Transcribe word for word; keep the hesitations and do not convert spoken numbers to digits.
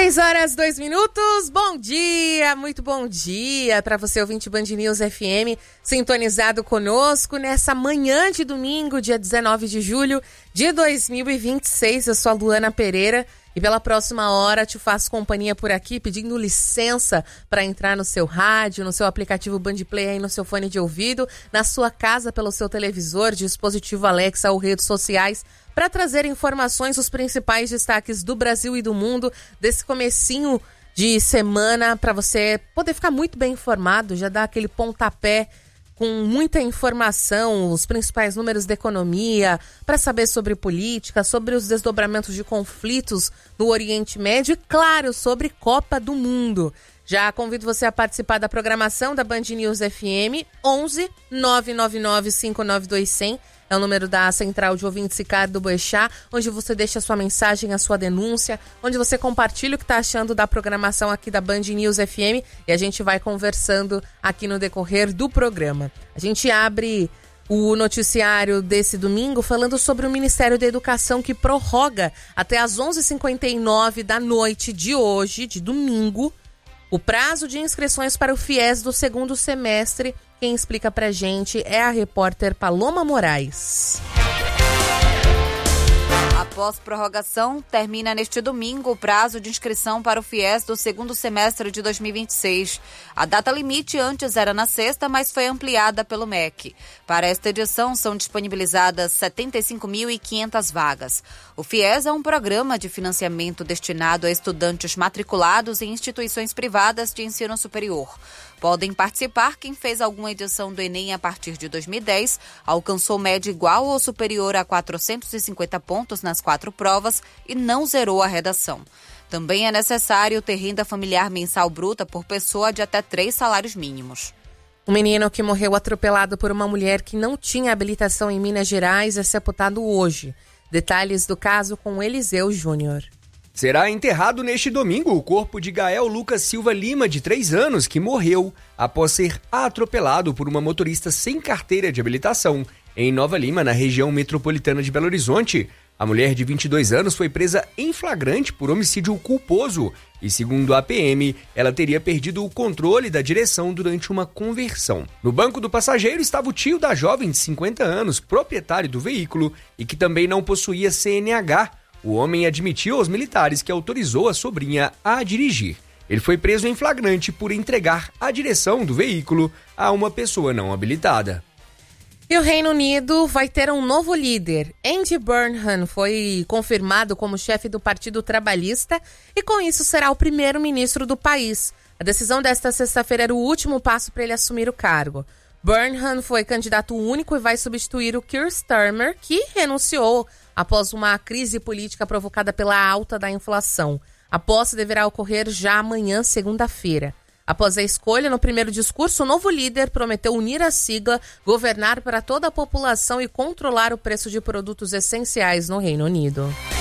dez horas, dois minutos, bom dia, muito bom dia para você ouvinte Band News F M, sintonizado conosco nessa manhã de domingo, dia dezenove de julho de dois mil e vinte e seis. Eu sou a Luana Pereira e pela próxima hora te faço companhia por aqui, pedindo licença para entrar no seu rádio, no seu aplicativo Band Play, aí no seu fone de ouvido, na sua casa pelo seu televisor, dispositivo Alexa ou redes sociais, para trazer informações, os principais destaques do Brasil e do mundo desse comecinho de semana, para você poder ficar muito bem informado, já dar aquele pontapé com muita informação, os principais números da economia, para saber sobre política, sobre os desdobramentos de conflitos no Oriente Médio e, claro, sobre Copa do Mundo. Já convido você a participar da programação da Band News F M, onze nove nove nove cinco nove dois zero zero. É o número da Central de Ouvintes Ricardo Boechat, onde você deixa a sua mensagem, a sua denúncia, onde você compartilha o que está achando da programação aqui da Band News F M e a gente vai conversando aqui no decorrer do programa. A gente abre o noticiário desse domingo falando sobre o Ministério da Educação, que prorroga até às onze e cinquenta e nove da noite de hoje, de domingo, o prazo de inscrições para o FIES do segundo semestre. Quem explica pra gente é a repórter Paloma Moraes. Após prorrogação, termina neste domingo o prazo de inscrição para o FIES do segundo semestre de dois mil e vinte e seis. A data limite antes era na sexta, mas foi ampliada pelo M E C. Para esta edição, são disponibilizadas setenta e cinco mil e quinhentas vagas. O FIES é um programa de financiamento destinado a estudantes matriculados em instituições privadas de ensino superior. Podem participar quem fez alguma edição do Enem a partir de dois mil e dez, alcançou média igual ou superior a quatrocentos e cinquenta pontos nas quatro provas e não zerou a redação. Também é necessário ter renda familiar mensal bruta por pessoa de até três salários mínimos. Um menino que morreu atropelado por uma mulher que não tinha habilitação em Minas Gerais é sepultado hoje. Detalhes do caso com Eliseu Júnior. Será enterrado neste domingo o corpo de Gael Lucas Silva Lima, de três anos, que morreu após ser atropelado por uma motorista sem carteira de habilitação em Nova Lima, na região metropolitana de Belo Horizonte. A mulher de vinte e dois anos foi presa em flagrante por homicídio culposo e, segundo a P M, ela teria perdido o controle da direção durante uma conversão. No banco do passageiro estava o tio da jovem de cinquenta anos, proprietário do veículo e que também não possuía C N H. O homem admitiu aos militares que autorizou a sobrinha a dirigir. Ele foi preso em flagrante por entregar a direção do veículo a uma pessoa não habilitada. E o Reino Unido vai ter um novo líder. Andy Burnham foi confirmado como chefe do Partido Trabalhista e com isso será o primeiro-ministro do país. A decisão desta sexta-feira era o último passo para ele assumir o cargo. Burnham foi candidato único e vai substituir o Keir Starmer, que renunciou após uma crise política provocada pela alta da inflação. A posse deverá ocorrer já amanhã, segunda-feira. Após a escolha, no primeiro discurso, o novo líder prometeu unir a sigla, governar para toda a população e controlar o preço de produtos essenciais no Reino Unido.